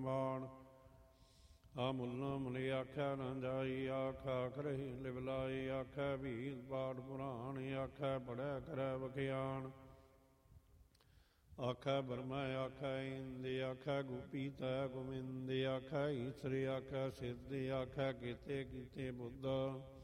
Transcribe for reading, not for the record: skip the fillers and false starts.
ਨਿਰਵਾਣ। ਆ ਮੁੱਲਾ ਮੁਨੀ ਆਖਿਆ ਨਾ ਜਾਈ, ਆਖਾ ਕਰਹੀ ਲਿਵਲਾਈ, ਆਖੈ ਭੀਲ ਪਾਠ ਪੁਰਾਣ, ਆਖੈ ਪੜ੍ਹੈ ਕਰੈ ਵਖਿਆਣ। ਆਖੈ ਬਰਮਾ ਆਖੈ ਇੰਦ, ਆਖੈ ਗੋਪੀ ਤੈ ਗੋਵਿੰਦ, ਆਖੈ ਈਸਰ, ਆਖੈ ਸਿੱਧ, ਆਖੈ ਕੀਤੇ ਕੀਤੇ ਬੁੱਧ।